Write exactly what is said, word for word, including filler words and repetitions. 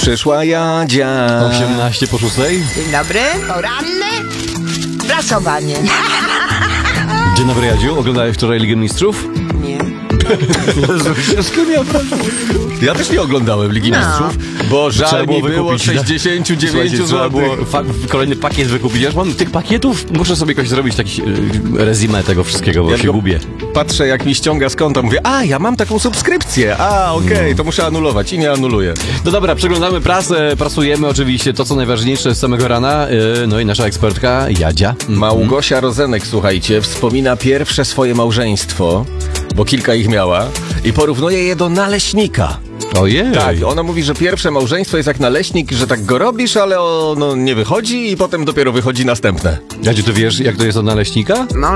Przyszła Jadzia. osiemnaście po szóstej. Dzień dobry, poranny prasowanie. Dzień dobry, Jadziu. Oglądałeś wczoraj Ligę Mistrzów? Nie. Ja też nie oglądałem Ligi No. Mistrzów, bo Trzeba żal mi było wykupić, sześćdziesiąt dziewięć Słuchajcie, trzeba było złotych. fa- kolejny pakiet wykupić. Ja już mam tych pakietów, muszę sobie jakoś zrobić taki e, rezimę tego wszystkiego, bo Ja się tylko gubię. Patrzę, jak mi ściąga z konta, mówię, a, ja mam taką subskrypcję, a, okej, to muszę anulować i nie anuluję. No dobra, przeglądamy prasę, prasujemy oczywiście to, co najważniejsze z samego rana. e, No i nasza ekspertka Jadzia. Małgosia Rozenek, słuchajcie, wspomina pierwsze swoje małżeństwo, bo kilka ich miała, i porównuje je do naleśnika. Ojej. Tak, ona mówi, że pierwsze małżeństwo jest jak naleśnik, że tak go robisz, ale ono nie wychodzi i potem dopiero wychodzi następne. Jadziu, ty wiesz, jak to jest od naleśnika? No,